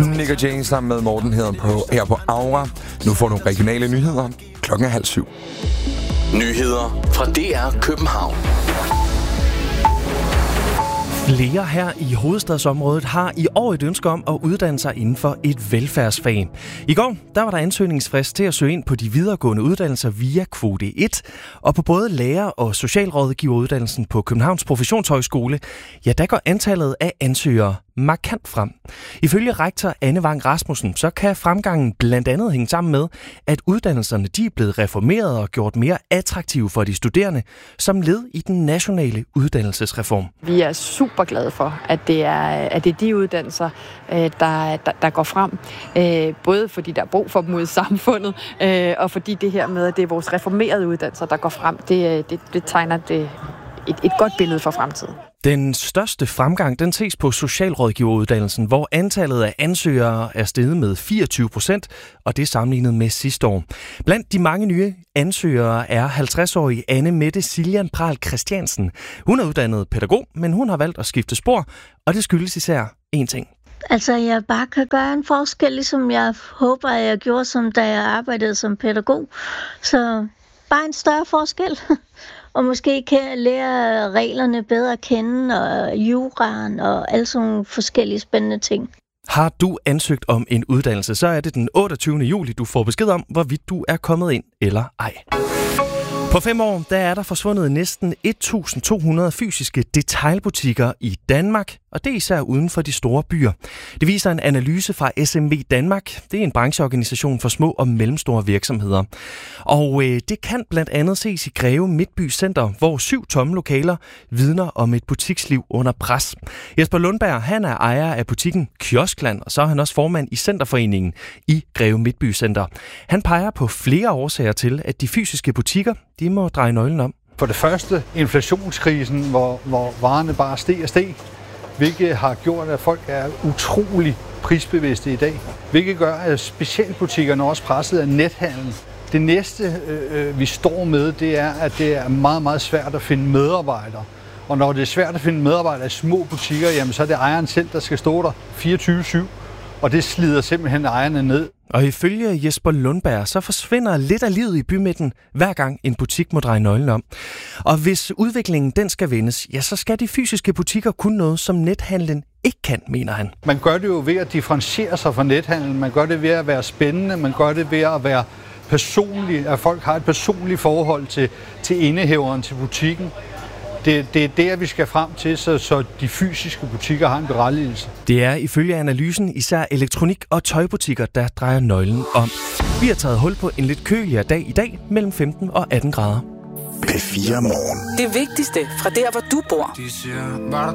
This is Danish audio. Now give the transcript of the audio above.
Nick og Jane sammen med Morten her på Aura. Nu får du regionale nyheder. 6:30. Nyheder fra DR København. Flere her i hovedstadsområdet har i år et ønske om at uddanne sig inden for et velfærdsfag. I går der var der ansøgningsfrist til at søge ind på de videregående uddannelser via kvote 1, og på både lærer- og socialrådgiveruddannelsen på Københavns Professionshøjskole, ja, der går antallet af ansøgere markant frem. Ifølge rektor Anne Vang Rasmussen, så kan fremgangen blandt andet hænge sammen med, at uddannelserne de er blevet reformeret og gjort mere attraktive for de studerende, som led i den nationale uddannelsesreform. Vi er super glade for, at det er de uddannelser, der går frem. Både fordi der er brug for dem ude i samfundet, og fordi det her med, at det er vores reformerede uddannelser, der går frem, det tegner et godt billede for fremtiden. Den største fremgang, den ses på socialrådgiveruddannelsen, hvor antallet af ansøgere er steget med 24%, og det er sammenlignet med sidste år. Blandt de mange nye ansøgere er 50-årige Anne Mette Siljan Pral Christiansen. Hun er uddannet pædagog, men hun har valgt at skifte spor, og det skyldes især én ting. Altså, jeg bare kan gøre en forskel, ligesom jeg håber, at jeg gjorde, som da jeg arbejdede som pædagog. Så bare en større forskel. Og måske kan jeg lære reglerne bedre at kende, og juraen og alle sådan nogle forskellige spændende ting. Har du ansøgt om en uddannelse, så er det den 28. juli, du får besked om, hvorvidt du er kommet ind eller ej. På 5 år der er der forsvundet næsten 1.200 fysiske detailbutikker i Danmark, og det er især uden for de store byer. Det viser en analyse fra SMV Danmark. Det er en brancheorganisation for små og mellemstore virksomheder. Og det kan blandt andet ses i Greve Midtby Center, hvor 7 tomme lokaler vidner om et butiksliv under pres. Jesper Lundberg, han er ejer af butikken Kioskland, og så er han også formand i Centerforeningen i Greve Midtby Center. Han peger på flere årsager til, at de fysiske butikker de må dreje nøglen om. For det første inflationskrisen, hvor varerne bare steg, hvilket har gjort, at folk er utrolig prisbevidste i dag. Hvilket gør, at specialbutikkerne også presset af nethandlen. Det næste, vi står med, det er, at det er meget, meget svært at finde medarbejdere. Og når det er svært at finde medarbejdere i små butikker, jamen, så er det ejeren selv, der skal stå der 24/7. Og det slider simpelthen ejerne ned. Og ifølge Jesper Lundberg, så forsvinder lidt af livet i bymidten, hver gang en butik må dreje nøglen om. Og hvis udviklingen den skal vendes, ja, så skal de fysiske butikker kunne noget, som nethandlen ikke kan, mener han. Man gør det jo ved at differentiere sig fra nethandlen. Man gør det ved at være spændende. Man gør det ved at være personlig. At folk har et personligt forhold til indehaveren, til butikken. Det er der, vi skal frem til, så de fysiske butikker har en berettigelse. Det er ifølge analysen især elektronik- og tøjbutikker, der drejer nøglen om. Vi har taget hul på en lidt køligere dag i dag mellem 15 og 18 grader. P4 Morgen. Det vigtigste fra der, hvor du bor.